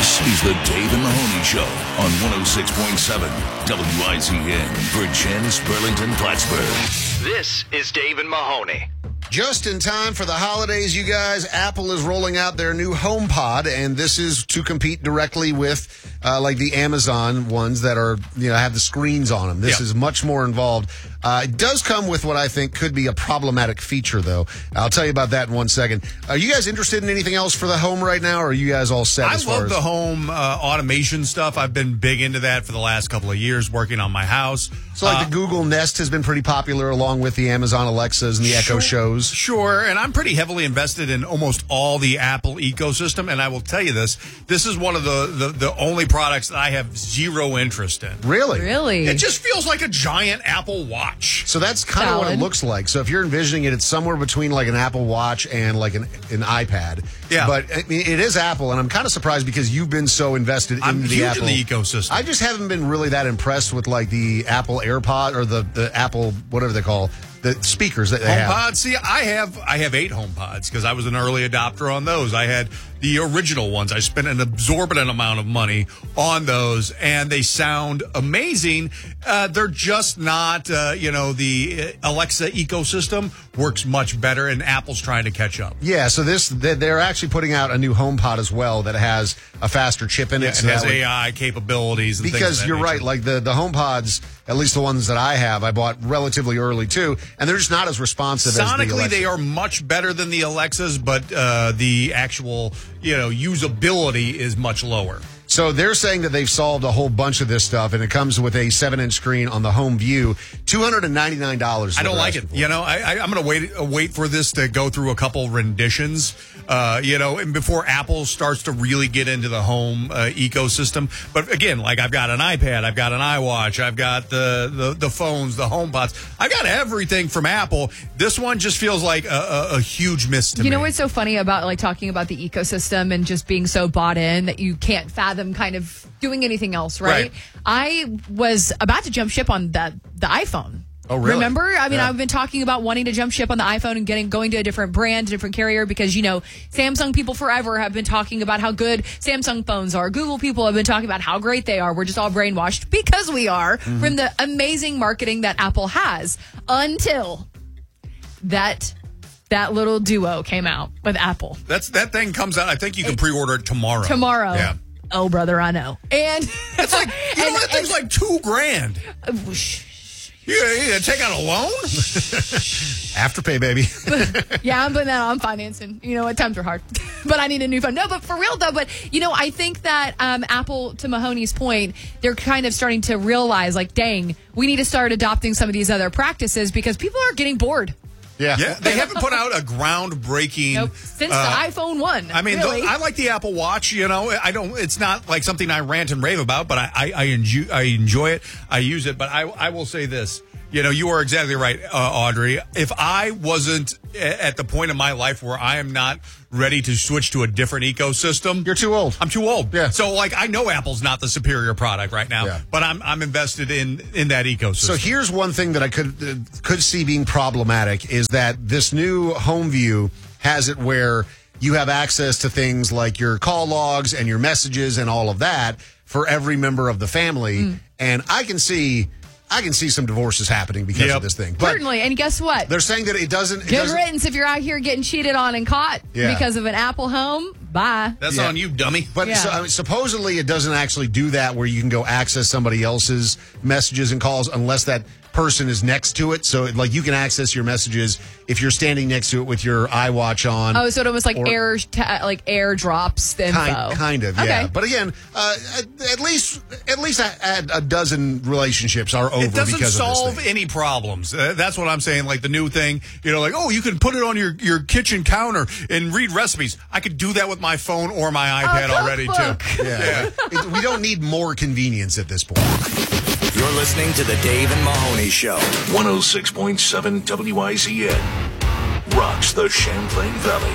This is the Dave and Mahoney Show on 106.7 WIZN, Virgins, Burlington, Plattsburgh. This is Dave and Mahoney. Just in time for the holidays, you guys, Apple is rolling out their new HomePod, and this is to compete directly with like the Amazon ones that are, have the screens on them. This is much more involved. It does come with what I think could be a problematic feature, though. I'll tell you about that in 1 second. Are you guys interested in anything else for the home right now, or are you guys all set? I love the home automation stuff. I've been big into that for the last couple of years, working on my house. So like the Google Nest has been pretty popular along with the Amazon Alexas and the Echo Shows. Sure, and I'm pretty heavily invested in almost all the Apple ecosystem, and I will tell you this is one of the only products that I have zero interest in. Really? It just feels like a giant Apple Watch. So that's kind of what it looks like. So if you're envisioning it, it's somewhere between like an Apple Watch and like an iPad. Yeah. But I mean, it is Apple, and I'm kind of surprised because you've been so invested in the Apple. I'm huge in the ecosystem. I just haven't been really that impressed with like the Apple AirPod or the Apple, whatever they call the speakers that they have. HomePod. See, I have 8 HomePods because I was an early adopter on those. I had the original ones. I spent an exorbitant amount of money on those, and they sound amazing. They're just not, the Alexa ecosystem works much better, and Apple's trying to catch up. Yeah, so they're actually putting out a new HomePod as well that has a faster chip in it. Yeah, so it has AI capabilities. And because you're right, like the HomePods, at least the ones that I have, I bought relatively early too, and they're just not as responsive as the Alexa. Sonically, they are much better than the Alexas, but the actual usability is much lower. So they're saying that they've solved a whole bunch of this stuff, and it comes with a 7-inch screen on the home view, $299. I don't like it. I'm going to wait for this to go through a couple renditions, and before Apple starts to really get into the home ecosystem. But again, like I've got an iPad, I've got an iWatch, I've got the phones, the HomePods. I've got everything from Apple. This one just feels like a huge miss to me. You know what's so funny about like talking about the ecosystem and just being so bought in that you can't fathom kind of doing anything else, right? I was about to jump ship on the iPhone. Oh, really? Remember? I mean, I've been talking about wanting to jump ship on the iPhone and going to a different brand, a different carrier, because, Samsung people forever have been talking about how good Samsung phones are. Google people have been talking about how great they are. We're just all brainwashed because we are from the amazing marketing that Apple has until that little duo came out with Apple. That thing comes out. I think you can pre-order it tomorrow. Yeah. Oh, brother, I know. And it's like, that thing's like $2,000. Yeah, take out a loan? Afterpay, baby. Yeah, I'm putting that on financing. You know what? Times are hard. But I need a new phone. No, but for real, though. But, I think that Apple, to Mahoney's point, they're kind of starting to realize, like, dang, we need to start adopting some of these other practices because people are getting bored. Yeah, they haven't put out a groundbreaking since the iPhone 1. I mean, really. I like the Apple Watch. I don't. It's not like something I rant and rave about, but I enjoy it. I use it. But I will say this. You are exactly right, Audrey. If I wasn't at the point in my life where I am not ready to switch to a different ecosystem, you're too old. I'm too old. Yeah. So, I know Apple's not the superior product right now, but I'm invested in that ecosystem. So here's one thing that I could see being problematic is that this new home view has it where you have access to things like your call logs and your messages and all of that for every member of the family, and I can see some divorces happening because of this thing. But certainly, and guess what? They're saying that it doesn't... Good riddance if you're out here getting cheated on and caught because of an Apple home. Bye. That's on you, dummy. But supposedly it doesn't actually do that where you can go access somebody else's messages and calls unless that person is next to it. So, you can access your messages if you're standing next to it with your iWatch on. Oh, so it almost like airdrops the info. Kind of, yeah. Okay. But again, at least a dozen relationships are over because of this thing. It doesn't solve any problems. That's what I'm saying. Like the new thing, you can put it on your kitchen counter and read recipes. I could do that with my phone or my iPad already, too. Yeah. We don't need more convenience at this point. You're listening to the Dave and Mahoney Show. 106.7 WIZN rocks the Champlain Valley.